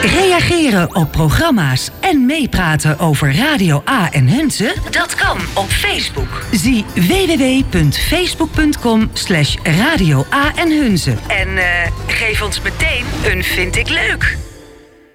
Reageren op programma's en meepraten over Radio A en Hunze? Dat kan op Facebook. Zie www.facebook.com/Radio A en Hunze. En geef ons meteen een vind ik leuk.